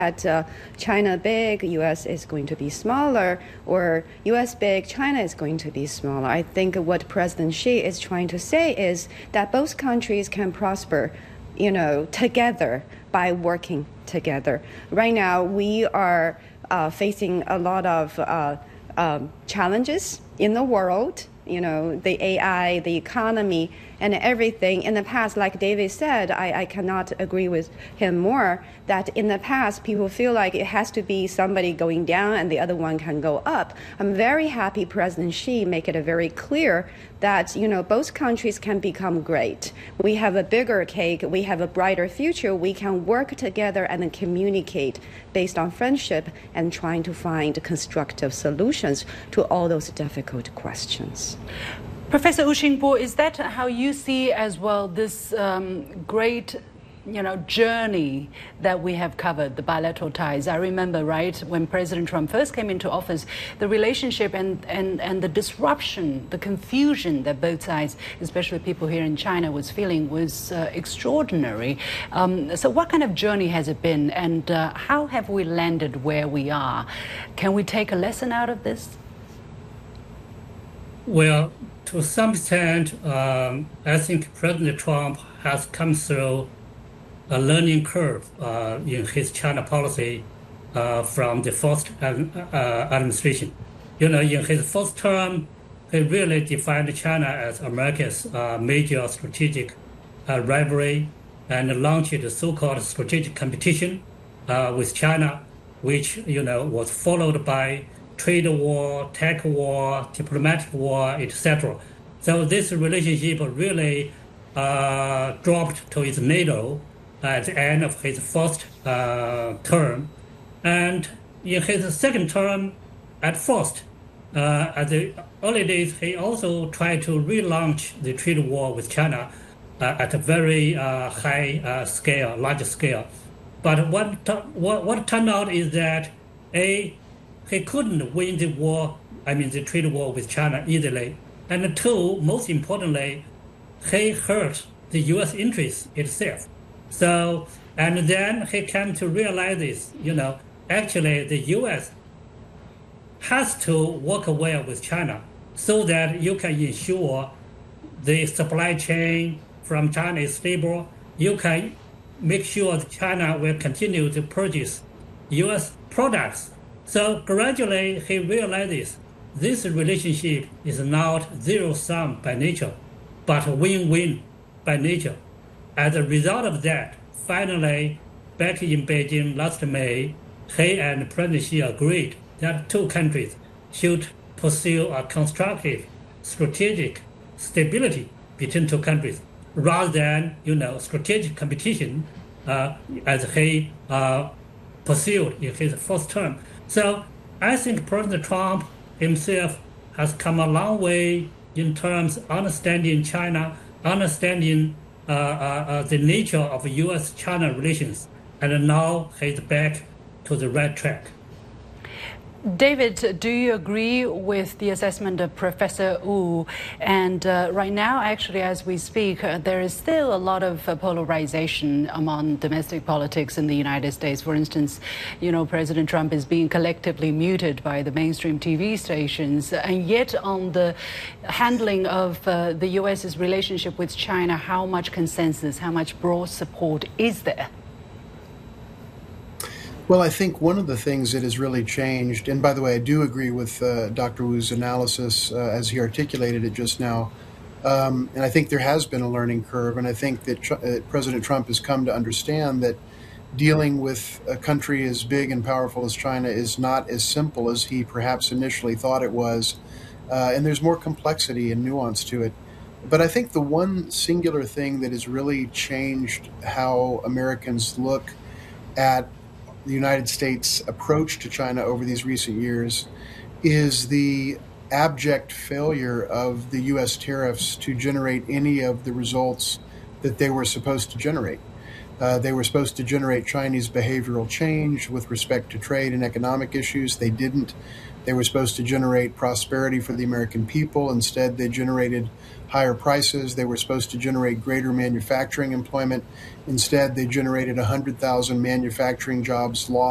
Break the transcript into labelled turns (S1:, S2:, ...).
S1: that China big, U.S. is going to be smaller, or U.S. big, China is going to be smaller. I think what President Xi is trying to say is that both countries can prosper, together by working together. Right now, we are facing a lot of challenges in the world. The AI, the economy, and everything. In the past, like David said, I cannot agree with him more, that in the past, people feel like it has to be somebody going down and the other one can go up. I'm very happy President Xi make it very clear that, both countries can become great. We have a bigger cake. We have a brighter future. We can work together and communicate based on friendship and trying to find constructive solutions to all those difficult questions.
S2: Professor Wu Xingbo, is that how you see as well this great journey that we have covered, the bilateral ties? I remember, right, when President Trump first came into office, the relationship and the disruption, the confusion that both sides, especially people here in China, was feeling was extraordinary. So what kind of journey has it been, and how have we landed where we are? Can we take a lesson out of this?
S3: Well, to some extent, I think President Trump has come through a learning curve in his China policy from the first administration. In his first term, he really defined China as America's major strategic rivalry and launched the so-called strategic competition with China, which was followed by trade war, tech war, diplomatic war, etc. So this relationship really dropped to its nadir at the end of his first term. And in his second term, at first, at the early days, he also tried to relaunch the trade war with China at a very high scale, large scale. But what turned out is that he couldn't win the trade war with China easily. And two, most importantly, he hurt the U.S. interest itself. So, and then he came to realize this, actually the U.S. has to work well with China so that you can ensure the supply chain from China is stable. You can make sure that China will continue to purchase U.S. products. So gradually he realizes this relationship is not zero-sum by nature, but win-win by nature. As a result of that, finally, back in Beijing last May, he and President Xi agreed that two countries should pursue a constructive strategic stability between two countries, rather than strategic competition as he pursued in his first term. So I think President Trump himself has come a long way in terms of understanding China, understanding the nature of U.S.-China relations, and now he's back to the right track.
S2: David, do you agree with the assessment of Professor Wu? And right now, actually, as we speak, there is still a lot of polarization among domestic politics in the United States. For instance, President Trump is being collectively muted by the mainstream TV stations. And yet on the handling of the U.S.'s relationship with China, how much consensus, how much broad support is there?
S4: Well, I think one of the things that has really changed, and by the way, I do agree with Dr. Wu's analysis as he articulated it just now, and I think there has been a learning curve, and I think that President Trump has come to understand that dealing with a country as big and powerful as China is not as simple as he perhaps initially thought it was, and there's more complexity and nuance to it. But I think the one singular thing that has really changed how Americans look at the United States' approach to China over these recent years is the abject failure of the U.S. tariffs to generate any of the results that they were supposed to generate. They were supposed to generate Chinese behavioral change with respect to trade and economic issues. They didn't. They were supposed to generate prosperity for the American people. Instead, they generated higher prices. They were supposed to generate greater manufacturing employment. Instead, they generated 100,000 manufacturing jobs lost.